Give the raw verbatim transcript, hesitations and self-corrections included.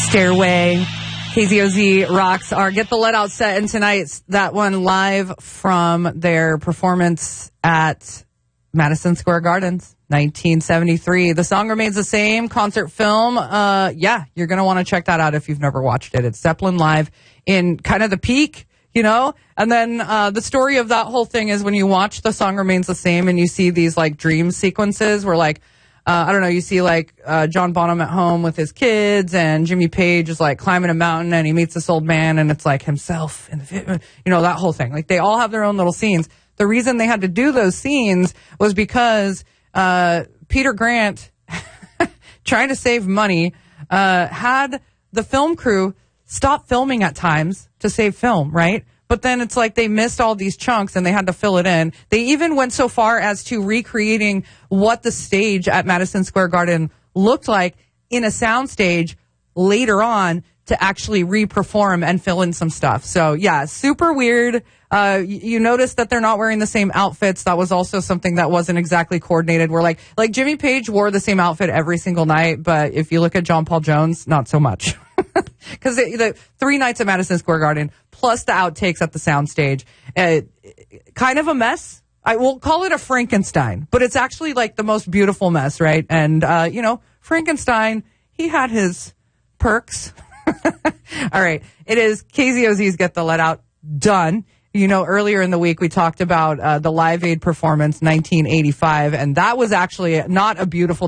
Stairway. K Z O Z rocks our Get the Let Out set, and tonight's that one live from their performance at Madison Square Gardens, nineteen seventy-three. The song remains the same. Concert film. Uh, yeah, you're going to want to check that out if you've never watched it. It's Zeppelin live in kind of the peak, you know? And then uh, the story of that whole thing is when you watch The Song Remains the Same and you see these like dream sequences where like, Uh, I don't know, you see like uh, John Bonham at home with his kids, and Jimmy Page is like climbing a mountain and he meets this old man and it's like himself and you know, that whole thing. Like they all have their own little scenes. The reason they had to do those scenes was because uh, Peter Grant, trying to save money, uh, had the film crew stop filming at times to save film, right? But then it's like they missed all these chunks and they had to fill it in. They even went so far as to recreating what the stage at Madison Square Garden looked like in a soundstage later on to actually re-perform and fill in some stuff. So, yeah, super weird. Uh, you, you notice that they're not wearing the same outfits. That was also something that wasn't exactly coordinated. Where like, like Jimmy Page wore the same outfit every single night, but if you look at John Paul Jones, not so much. Because the, the three nights at Madison Square Garden, plus the outtakes at the soundstage, uh, kind of a mess. I will call it a Frankenstein, but it's actually like the most beautiful mess, right? And, uh, you know, Frankenstein, he had his perks. All right. It is K Z O Z's Get the Let Out done. You know, earlier in the week, we talked about uh, the Live Aid performance, nineteen eighty-five, and that was actually not a beautiful